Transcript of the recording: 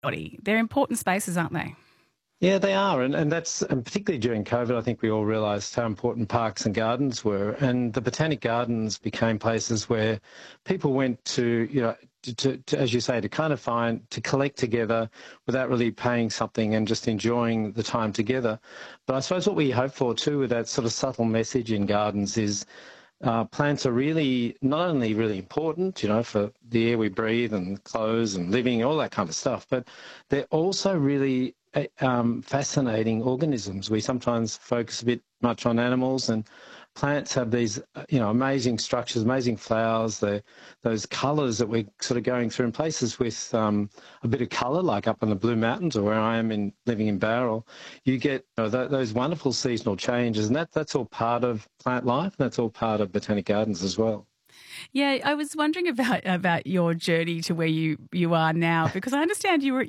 body. They're important spaces, aren't they? Yeah, they are, and particularly during COVID, I think we all realised how important parks and gardens were, and the botanic gardens became places where people went to, as you say, to kind of to collect together without really paying something and just enjoying the time together. But I suppose what we hope for too with that sort of subtle message in gardens is plants are really not only really important, for the air we breathe and clothes and living, all that kind of stuff, but they're also really fascinating organisms. We sometimes focus a bit much on animals, and plants have these, amazing structures, amazing flowers, those colours that we're sort of going through in places with a bit of colour, like up in the Blue Mountains or where I am living in Bowral. You get those wonderful seasonal changes, and that's all part of plant life, and that's all part of botanic gardens as well. Yeah, I was wondering about your journey to where you are now, because I understand